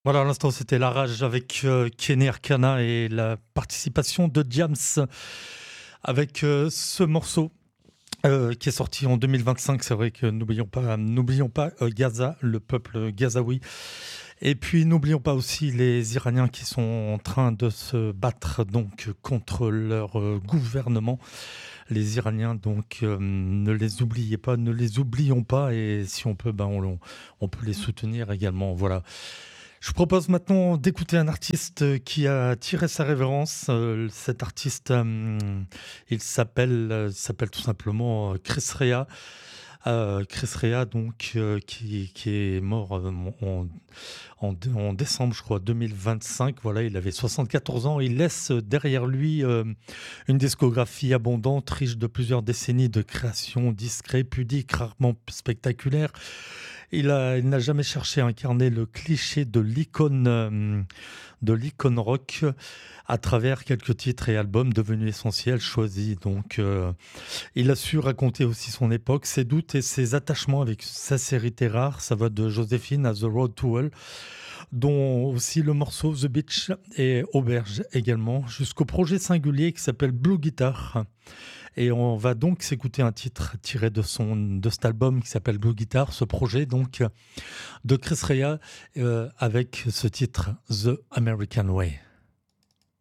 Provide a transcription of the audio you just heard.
Voilà, à l'instant, c'était La Rage avec Kenny Arcana et la participation de Diams avec ce morceau qui est sorti en 2025. C'est vrai que n'oublions pas Gaza, le peuple gazaoui. Et puis n'oublions pas aussi les Iraniens qui sont en train de se battre donc contre leur gouvernement. Les Iraniens, donc ne les oubliez pas, ne les oublions pas. Et si on peut, on peut les soutenir également. Voilà. Je vous propose maintenant d'écouter un artiste qui a tiré sa révérence. Cet artiste, il s'appelle tout simplement Chris Rea. Chris Rea, donc, qui est mort en décembre, je crois, 2025. Voilà, il avait 74 ans. Il laisse derrière lui une discographie abondante, riche de plusieurs décennies de créations discrets, pudiques, rarement spectaculaires. Il n'a jamais cherché à incarner le cliché de l'icône rock à travers quelques titres et albums devenus essentiels, choisis. Donc, il a su raconter aussi son époque, ses doutes et ses attachements avec sincérité rare. Ça va de Joséphine à The Road to Hell, dont aussi le morceau The Beach et Auberge également, jusqu'au projet singulier qui s'appelle Blue Guitar. Et on va donc s'écouter un titre tiré de cet album qui s'appelle Blue Guitar, ce projet donc de Chris Rea avec ce titre The American Way.